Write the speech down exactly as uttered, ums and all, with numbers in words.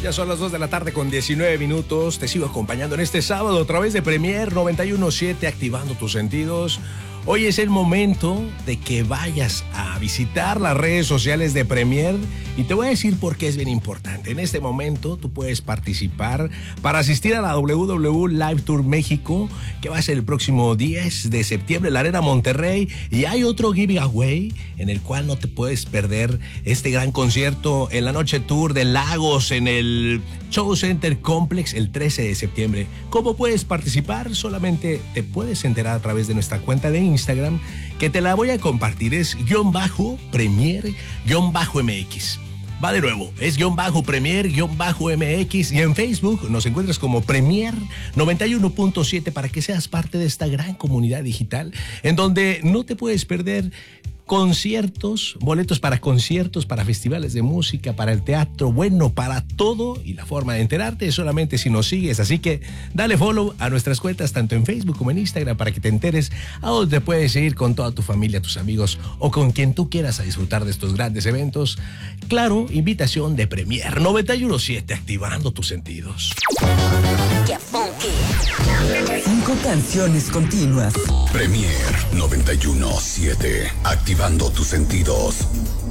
Ya son las dos de la tarde con diecinueve minutos. Te sigo acompañando en este sábado a través de Premier noventa y uno punto siete, activando tus sentidos. Hoy es el momento de que vayas a visitar las redes sociales de Premier y te voy a decir por qué es bien importante. En este momento tú puedes participar para asistir a la W W Live Tour México, que va a ser el próximo diez de septiembre en la Arena Monterrey, y hay otro giveaway en el cual no te puedes perder este gran concierto en la Noche Tour de Lagos en el Show Center Complex el trece de septiembre. ¿Cómo puedes participar? Solamente te puedes enterar a través de nuestra cuenta de Instagram, que te la voy a compartir. Es guión bajo Premier guión bajo M X. Va de nuevo, es guión bajo Premier guión bajo M X, y en Facebook nos encuentras como Premier noventa y uno punto siete para que seas parte de esta gran comunidad digital en donde no te puedes perder conciertos, boletos para conciertos, para festivales de música, para el teatro, bueno, para todo, y la forma de enterarte es solamente si nos sigues. Así que dale follow a nuestras cuentas tanto en Facebook como en Instagram para que te enteres a dónde puedes ir con toda tu familia, tus amigos o con quien tú quieras a disfrutar de estos grandes eventos. Claro, invitación de Premier noventa y uno punto siete, activando tus sentidos. Cinco canciones continuas. Premier noventa y uno punto siete, activando tus sentidos.